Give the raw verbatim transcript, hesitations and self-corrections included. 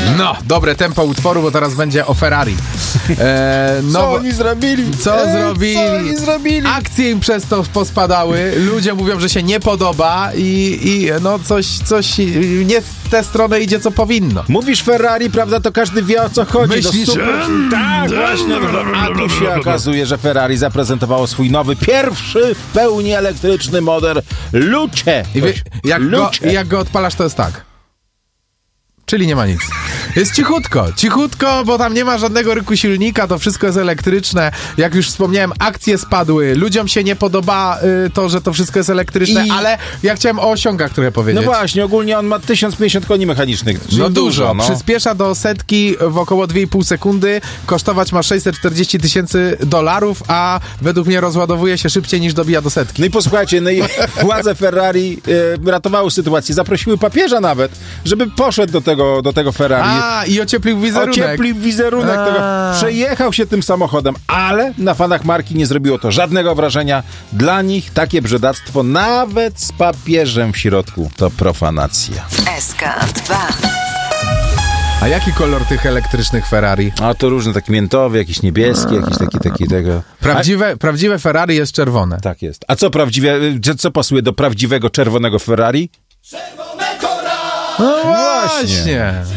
No, dobre tempo utworu, bo teraz będzie o Ferrari. E, no, co oni zrobili? Co Ej, zrobili? Co oni zrobili? Akcje im przez to pospadały. Ludzie mówią, że się nie podoba i, i no coś, coś nie w tę stronę idzie, co powinno. Mówisz Ferrari, prawda, to każdy wie, o co chodzi. Myślisz, to super... Tak, właśnie. A tu się okazuje, że Ferrari zaprezentowało swój nowy, pierwszy w pełni elektryczny model Luce. I wie, jak, go, Luce. jak go odpalasz, to jest tak. Czyli nie ma nic. Jest cichutko, cichutko, bo tam nie ma żadnego ryku silnika, to wszystko jest elektryczne. Jak już wspomniałem, akcje spadły, ludziom się nie podoba y, to, że to wszystko jest elektryczne, I... ale ja chciałem o osiągach trochę powiedzieć. No właśnie, ogólnie on ma tysiąc pięćdziesiąt koni mechanicznych. Czyli No dużo, dużo no. Przyspiesza do setki w około dwie i pół sekundy, kosztować ma sześćset czterdzieści tysięcy dolarów, a według mnie rozładowuje się szybciej niż dobija do setki. No i posłuchajcie, no i władze Ferrari e, ratowały sytuację, zaprosiły papieża nawet, żeby poszedł do tego, do tego Ferrari. A, i ocieplił wizerunek. Ocieplił wizerunek A. tego. Przejechał się tym samochodem, ale na fanach marki nie zrobiło to żadnego wrażenia. Dla nich takie brzydactwo, nawet z papieżem w środku, to profanacja. S K dwa. A jaki kolor tych elektrycznych Ferrari? A to różne, taki miętowy, jakiś niebieski, jakiś taki, taki tego... Prawdziwe, prawdziwe Ferrari jest czerwone. A, tak jest. A co prawdziwe, co pasuje do prawdziwego czerwonego Ferrari? No właśnie. właśnie.